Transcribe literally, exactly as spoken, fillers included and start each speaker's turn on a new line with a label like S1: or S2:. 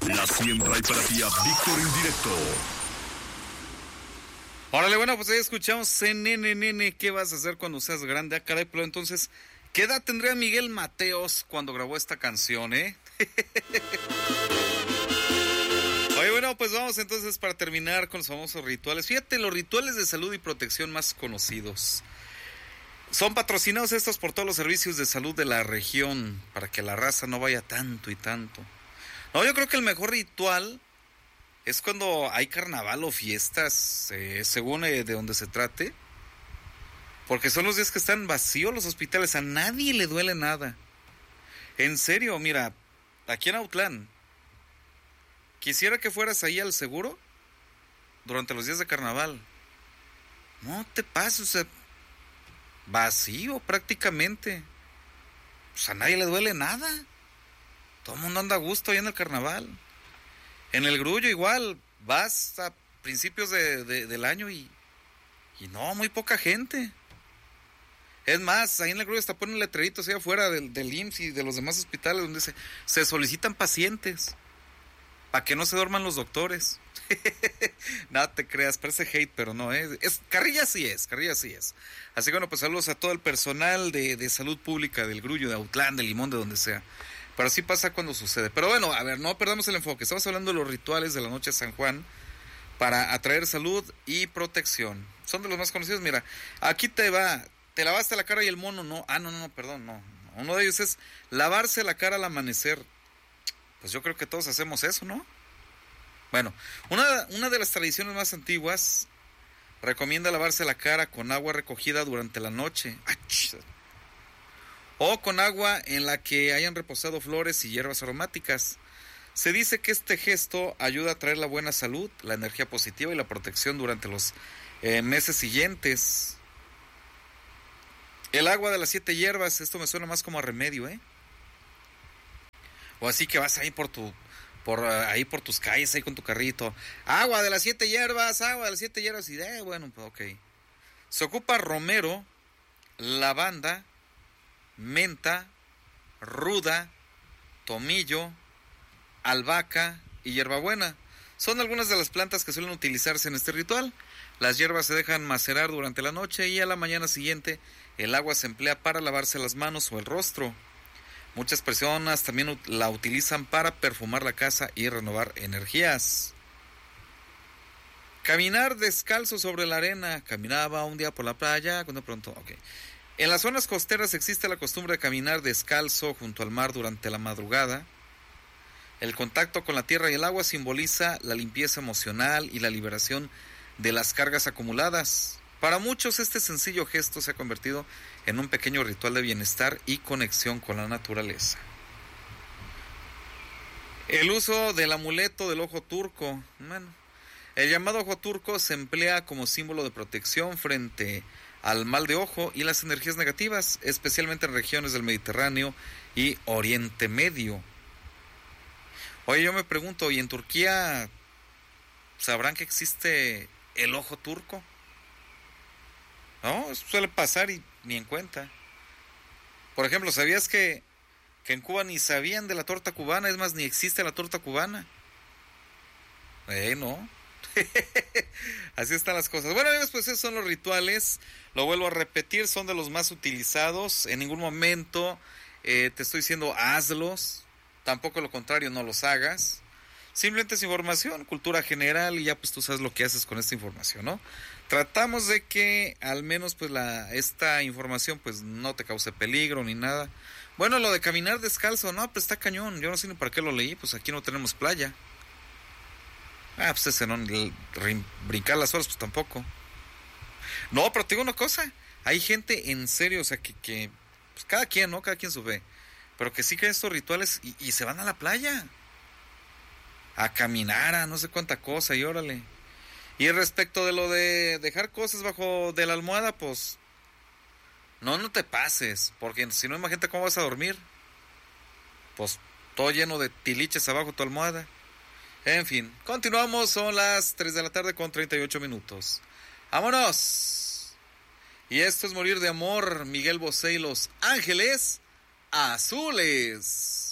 S1: La siembra y para ti a Víctor Indirecto.
S2: Órale, bueno, pues ahí escuchamos en Nene, Nene, ¿qué vas a hacer cuando seas grande? Ah, caray, pero entonces, ¿qué edad tendría Miguel Mateos cuando grabó esta canción, eh? Oye, bueno, pues vamos entonces para terminar con los famosos rituales. Fíjate, los rituales de salud y protección más conocidos. Son patrocinados estos por todos los servicios de salud de la región, para que la raza no vaya tanto y tanto. No, yo creo que el mejor ritual es cuando hay carnaval o fiestas, eh, según eh, de donde se trate, porque son los días que están vacíos los hospitales, a nadie le duele nada. En serio, mira, aquí en Autlán, quisiera que fueras ahí al seguro durante los días de carnaval. No te pases, o sea, vacío prácticamente. Pues a nadie le duele nada. Todo el mundo anda a gusto ahí en el carnaval. En el Grullo igual, vas a principios de, de, del año y, y no, muy poca gente. Es más, ahí en el Grullo hasta ponen letreritos ahí afuera del, del I M S S y de los demás hospitales donde se, se solicitan pacientes para que no se duerman los doctores. No te creas, parece hate, pero no, ¿eh? es carrilla sí es, carrilla sí es. Así que bueno, pues saludos a todo el personal de, de salud pública del Grullo, de Autlán, de Limón, de donde sea. Pero así pasa cuando sucede. Pero bueno, a ver, no perdamos el enfoque. Estamos hablando de los rituales de la noche de San Juan para atraer salud y protección. Son de los más conocidos. Mira, aquí te va, te lavaste la cara y el mono no. Ah, no, no, no, perdón, no. Uno de ellos es lavarse la cara al amanecer. Pues yo creo que todos hacemos eso, ¿no? Bueno, una, una de las tradiciones más antiguas recomienda lavarse la cara con agua recogida durante la noche. ¡Ach! O con agua en la que hayan reposado flores y hierbas aromáticas. Se dice que este gesto ayuda a traer la buena salud, la energía positiva y la protección durante los eh, meses siguientes. El agua de las siete hierbas, esto me suena más como a remedio, ¿eh? O así que vas ahí por tu, por uh, ahí por tus calles, ahí con tu carrito. Agua de las siete hierbas, agua de las siete hierbas. Y eh, bueno, pues ok. Se ocupa romero, lavanda, menta, ruda, tomillo, albahaca y hierbabuena. Son algunas de las plantas que suelen utilizarse en este ritual. Las hierbas se dejan macerar durante la noche y a la mañana siguiente el agua se emplea para lavarse las manos o el rostro. Muchas personas también la utilizan para perfumar la casa y renovar energías. Caminar descalzo sobre la arena. Caminaba un día por la playa, cuando pronto, ok. En las zonas costeras existe la costumbre de caminar descalzo junto al mar durante la madrugada. El contacto con la tierra y el agua simboliza la limpieza emocional y la liberación de las cargas acumuladas. Para muchos este sencillo gesto se ha convertido en un pequeño ritual de bienestar y conexión con la naturaleza. El uso del amuleto del ojo turco. Bueno, el llamado ojo turco se emplea como símbolo de protección frente al mal de ojo y las energías negativas, especialmente en regiones del Mediterráneo y Oriente Medio. Oye, yo me pregunto, ¿y en Turquía sabrán que existe el ojo turco? No, eso suele pasar y ni en cuenta. Por ejemplo, ¿sabías que, que en Cuba ni sabían de la torta cubana? Es más, ni existe la torta cubana. Eh, no. Así están las cosas. Bueno, amigos, pues esos son los rituales. Lo vuelvo a repetir, son de los más utilizados. En ningún momento eh, te estoy diciendo hazlos. Tampoco lo contrario, no los hagas. Simplemente es información, cultura general, y ya pues tú sabes lo que haces con esta información, ¿no? Tratamos de que al menos pues la esta información pues no te cause peligro ni nada. Bueno, lo de caminar descalzo, no, pues está cañón. Yo no sé ni para qué lo leí, pues aquí no tenemos playa. Ah, pues ese no, el, brincar las horas, pues tampoco. No, pero te digo una cosa, hay gente en serio, o sea, que, que pues cada quien, ¿no? Cada quien su fe, pero que sí creen estos rituales y, y se van a la playa a caminar, a no sé cuánta cosa, y órale. Y respecto de lo de dejar cosas bajo de la almohada, pues no, no te pases, porque si no, imagínate cómo vas a dormir. Pues todo lleno de tiliches abajo de tu almohada. En fin, continuamos, son las tres de la tarde con treinta y ocho minutos. ¡Vámonos! Y esto es Morir de Amor, Miguel Bosé y Los Ángeles Azules.